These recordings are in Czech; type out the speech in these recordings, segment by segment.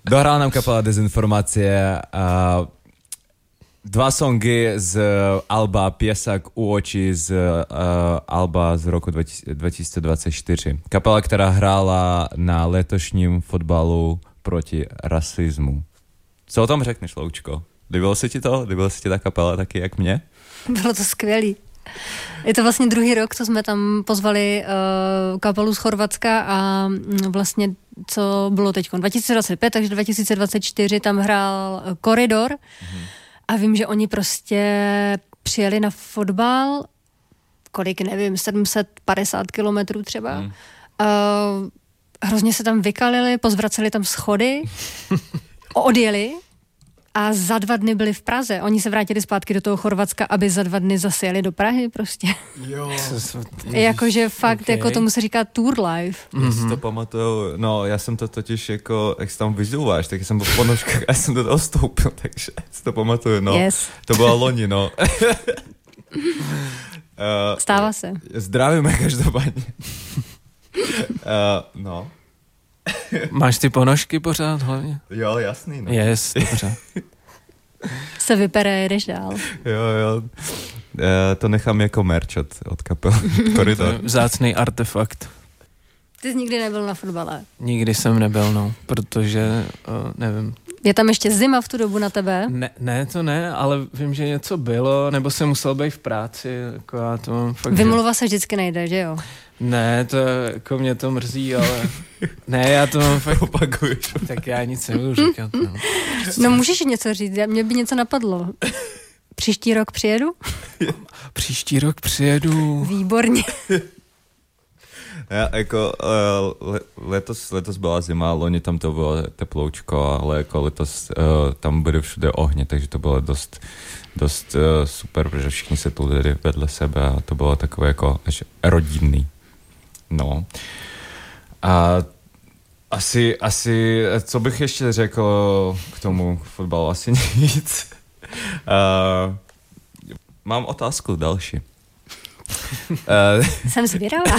Dohrala nám kapela Dezinformácie a 2 songy z alba Piesak u očí z alba z roku 2024. Kapela, která hrála na letošním fotbalu proti rasismu. Co o tom řekneš, Loučko? Líbilo se ti to? Líbilo se ti ta kapela taky jak mě? Bylo to skvělý. Je to vlastně druhý rok, co jsme tam pozvali kapelu z Chorvatska a vlastně co bylo teď 2025, takže 2024 tam hrál Koridor a vím, že oni prostě přijeli na fotbal, kolik nevím, 750 kilometrů třeba. Hrozně se tam vykalili, pozvraceli tam schody, odjeli a za 2 dny byli v Praze. Oni se vrátili zpátky do toho Chorvatska, aby za 2 dny zase jeli do Prahy prostě. Jo. Jakože fakt, jako tomu se říká tour life. Já si to pamatuju, no já jsem to totiž jako, jak se tam vyzouváš, tak jsem byl v ponožkách a já jsem do toho vstoupil, takže si to pamatuju, no. Yes. To bylo loni, no. Stává se. Zdravíme každopádně. No. Máš ty ponožky pořád hlavně? Jo, jasný, no. Yes, dobře. Se vypere, jedeš dál. Jo. To nechám jako merch od kapely Koridor. Vzácný artefakt. Ty jsi nikdy nebyl na fotbale? Nikdy jsem nebyl, no, protože, nevím. Je tam ještě zima v tu dobu na tebe? Ne, to ne, ale vím, že něco bylo, nebo jsem musel být v práci, jako já to mám fakt... Vymluva se vždycky nejde, že jo? Ne, to jako mě to mrzí, ale... Ne, já to mám fakt... Opakuješ. Tak já nic nebudu říkat, no. No můžeš něco říct, mě by něco napadlo. Příští rok přijedu? Příští rok přijedu... Výborně. Já jako letos byla zima, loni tam to bylo teploučko, ale jako letos tam byly všude ohně, takže to bylo dost super, protože všichni se tulili vedle sebe a to bylo takové jako až rodinný. No. A asi, co bych ještě řekl k tomu fotbalu? Asi nic. Mám otázku další. Jsem zvědavá.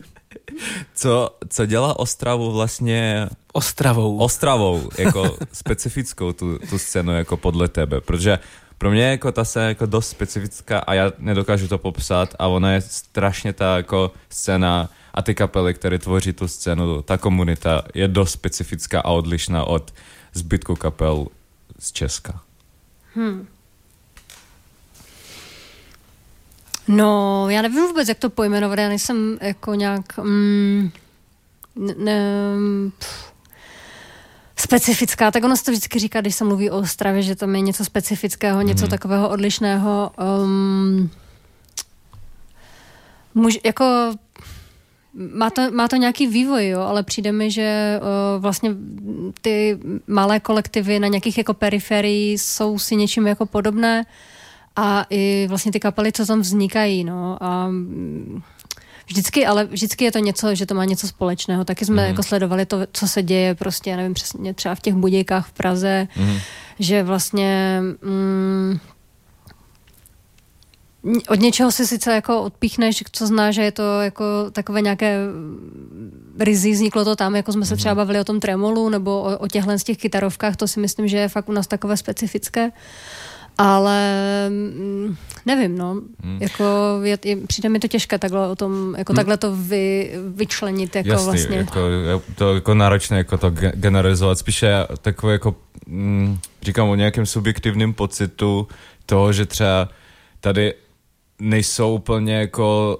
Co dělá Ostravu vlastně... Ostravou, jako specifickou tu scénu jako podle tebe, protože pro mě jako ta scéna jako dost specifická a já nedokážu to popsat a ona je strašně ta jako scéna a ty kapely, které tvoří tu scénu, ta komunita je dost specifická a odlišná od zbytku kapel z Česka. No, já nevím vůbec, jak to pojmenovat, já nejsem jako nějak specifická, tak ono se to vždycky říká, když se mluví o Ostravě, že tam je něco specifického, něco takového odlišného. Jako má to nějaký vývoj, jo, ale přijde mi, že vlastně ty malé kolektivy na nějakých jako periferií jsou si něčím jako podobné a i vlastně ty kapely, co tam vznikají, no a vždycky je to něco, že to má něco společného. Taky jsme jako sledovali to, co se děje prostě, já nevím přesně, třeba v těch Budějkách v Praze, že vlastně od něčeho si sice jako odpíchneš, co znáš, že je to jako takové nějaké rizí, vzniklo to tam, jako jsme se třeba bavili o tom tremolu nebo o těchhle z těch kytarovkách, to si myslím, že je fakt u nás takové specifické. Ale nevím, no. Jako přijde mi to těžké takhle o tom, jako takhle to vyčlenit, jako jasný, vlastně. Jako, to jako náročné jako to generalizovat. Spíše takové jako říkám o nějakém subjektivním pocitu toho, že třeba tady nejsou úplně jako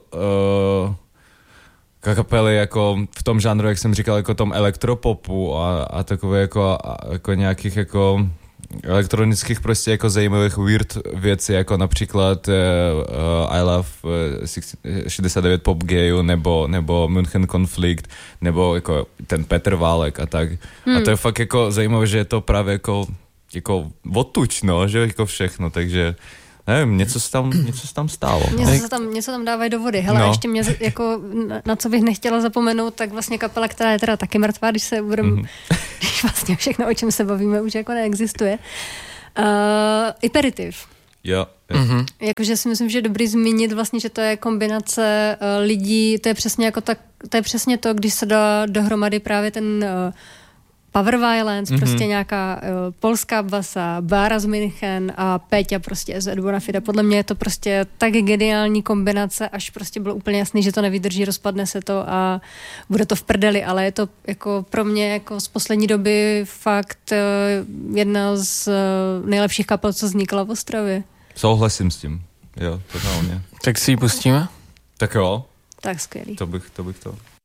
kapely jako v tom žánru, jak jsem říkal, jako tom elektropopu a takové jako nějakých jako elektronických prostě jako zajímavých weird věcí, jako například I Love 69 Pop Gayu nebo München Konflikt nebo jako ten Petr Válek a tak. A to je fakt jako zajímavé, že je to právě jako odtuď, no, že jako všechno, takže nevím, něco se tam stálo. Něco tam dávají do vody. Hele, ještě mě jako, na co bych nechtěla zapomenout, tak vlastně kapela, která je teda taky mrtvá, když se budeme, když vlastně všechno, o čem se bavíme, už jako neexistuje. Iperitiv. Jo. Jakože si myslím, že je dobrý zmínit vlastně, že to je kombinace lidí, to je přesně to, když se dá dohromady právě ten Power Violence, prostě nějaká polská basa, Bára z München a Péťa prostě z Bonafide. Podle mě je to prostě tak geniální kombinace, až prostě bylo úplně jasný, že to nevydrží, rozpadne se to a bude to v prdeli, ale je to jako pro mě jako z poslední doby fakt jedna z nejlepších kapel, co vznikla v Ostravě. Souhlasím s tím. Jo, totálně. Tak si ji pustíme? Tak jo. Tak skvělý. To bych to.